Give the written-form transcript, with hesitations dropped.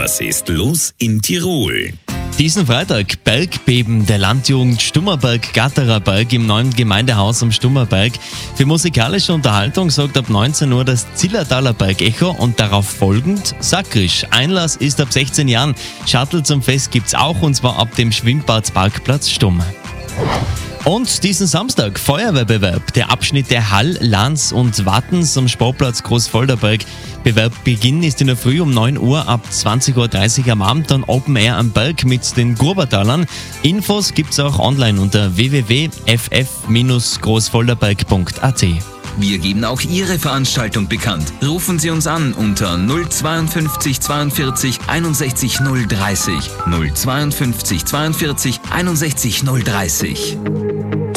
Was ist los in Tirol? Diesen Freitag Bergbeben der Landjugend Stummerberg-Gatterer Berg im neuen Gemeindehaus am Stummerberg. Für musikalische Unterhaltung sorgt ab 19 Uhr das Zillertaler Bergecho und darauf folgend Sakrisch. Einlass ist ab 16 Jahren. Shuttle zum Fest gibt's auch, und zwar ab dem Schwimmbadsparkplatz Stumm. Und diesen Samstag Feuerwehrbewerb, der Abschnitt der Hall, Lanz und Wattens am Sportplatz Großvolderberg. Bewerbbeginn ist in der Früh um 9 Uhr, ab 20.30 Uhr am Abend dann Open Air am Berg mit den Gurbertalern. Infos gibt's auch online unter www.ff-großvolderberg.at. Wir geben auch Ihre Veranstaltung bekannt. Rufen Sie uns an unter 052 42 61 030. 052 42 61 030.